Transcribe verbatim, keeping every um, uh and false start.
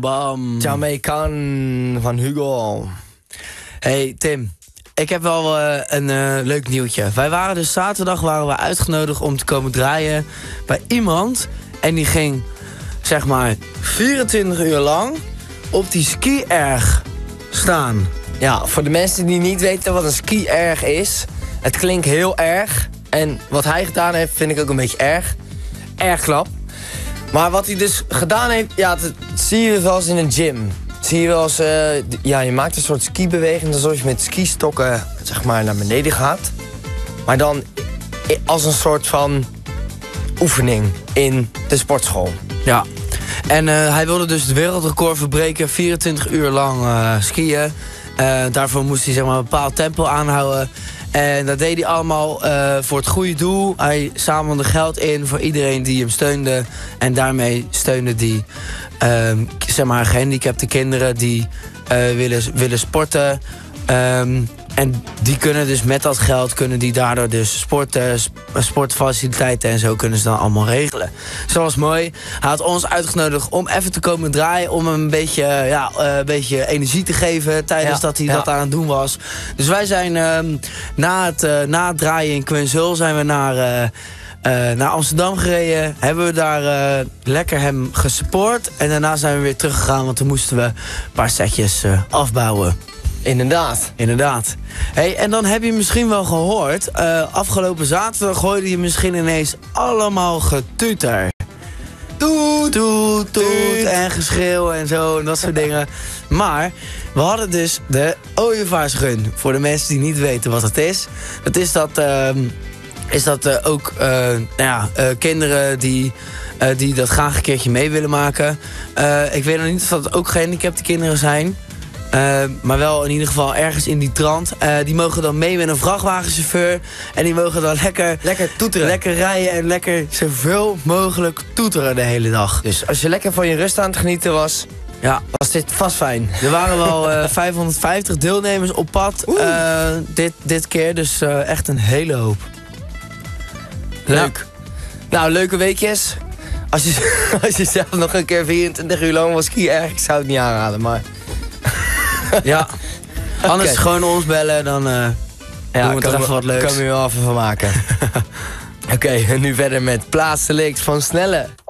bam. Jamaican van Hugo. Hey Tim, ik heb wel uh, een uh, leuk nieuwtje. Wij waren dus zaterdag waren we uitgenodigd om te komen draaien bij iemand. En die ging, zeg maar, vierentwintig uur lang op die ski-erg staan. Ja, voor de mensen die niet weten wat een ski-erg is. Het klinkt heel erg. En wat hij gedaan heeft, vind ik ook een beetje erg. Erg knap. Maar wat hij dus gedaan heeft, ja, dat zie je wel eens in een gym. Zie je wel eens, uh, ja, je maakt een soort skibeweging, alsof je met skistokken, zeg maar, naar beneden gaat. Maar dan als een soort van oefening in de sportschool. Ja, en uh, hij wilde dus het wereldrecord verbreken, vierentwintig uur lang uh, skiën. Uh, daarvoor moest hij, zeg maar, een bepaald tempo aanhouden. En dat deed hij allemaal uh, voor het goede doel. Hij zamelde geld in voor iedereen die hem steunde. En daarmee steunde hij uh, zeg maar, gehandicapte kinderen die uh, willen, willen sporten. Um, en die kunnen dus met dat geld, kunnen die daardoor dus sporten, sportfaciliteiten en zo kunnen ze dan allemaal regelen. Dus dat was mooi. Hij had ons uitgenodigd om even te komen draaien, om hem een beetje, ja, uh, een beetje energie te geven tijdens ja, dat hij ja. dat aan het doen was. Dus wij zijn uh, na, het, uh, na het draaien in Quinshul zijn we naar... Uh, Uh, naar Amsterdam gereden, hebben we daar uh, lekker hem gesupport. En daarna zijn we weer teruggegaan, want toen moesten we een paar setjes uh, afbouwen. Inderdaad. Inderdaad. Hey, en dan heb je misschien wel gehoord, uh, afgelopen zaterdag hoorde je misschien ineens allemaal getuter. Toet, toet, toet en geschreeuw en zo en dat soort dingen. Maar we hadden dus de ooievaarsrun. Voor de mensen die niet weten wat het is. Dat is dat... Uh, is dat uh, ook uh, nou ja, uh, kinderen die, uh, die dat graag een keertje mee willen maken. Uh, ik weet nog niet of dat ook gehandicapte kinderen zijn. Uh, maar wel in ieder geval ergens in die trant. Uh, die mogen dan mee met een vrachtwagenchauffeur. En die mogen dan lekker, lekker toeteren. Lekker rijden en lekker zoveel mogelijk toeteren de hele dag. Dus als je lekker van je rust aan het genieten was... Ja, was dit vast fijn. Er waren wel uh, vijfhonderdvijftig deelnemers op pad uh, dit, dit keer. Dus uh, echt een hele hoop. Leuk. Ja. Nou, leuke weekjes. Als je, als je zelf nog een keer vierentwintig uur lang was skiën, erg, ik zou het niet aanraden, maar... ja, anders okay. Gewoon ons bellen, dan uh, ja, doen we toch even wat leuks. Daar kunnen we wel even van maken. Oké, okay, en nu verder met plaatselijks van Snelle.